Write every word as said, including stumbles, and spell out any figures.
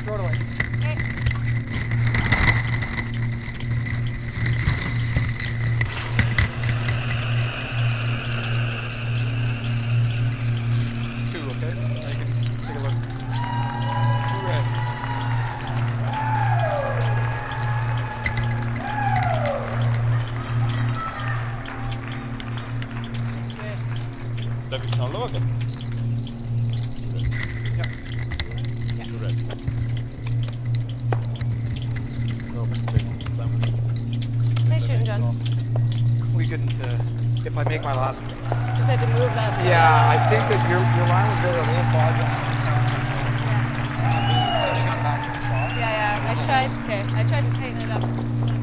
throw it away. Okay. Two, okay? Now you can take a look. Two red. Där vi kan laga. Ja. Two red. Nice shooting, John. We didn't, uh, if I make my last. Just had to move that. Yeah, I think that your, your line was there a little foggy. Yeah, yeah. I tried. Okay, I tried to tighten it up.